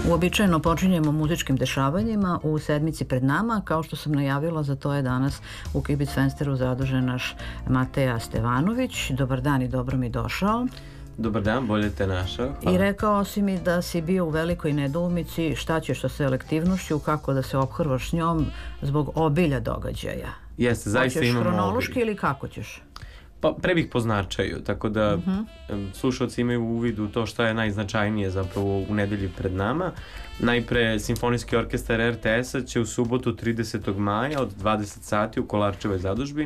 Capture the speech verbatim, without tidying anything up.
Uobičajeno počinjemo muzičkim dešavanjima u sedmici pred nama. Kao što sam najavila, za to je danas u Kibicfensteru zadužen naš Mateja Stevanović. Dobar dan i dobro mi došao. Dobar dan, bolje te našao. Hvala. I rekao si mi da si bio u velikoj nedoumici šta ćeš sa selektivnošću, kako da se ophrvaš s njom zbog obilja događaja. Jeste, zaista imamo obilje. Hoćeš hronološki ili kako ćeš? Pa pre bih po značaju, tako da Mhm. slušalci imaju uvid u to šta je najznačajnije zapravo u nedelji pred nama. Najpre, Simfonijski orkestar R T S-a će u subotu tridesetog maja od dvadeset sati u Kolarčevoj zadužbini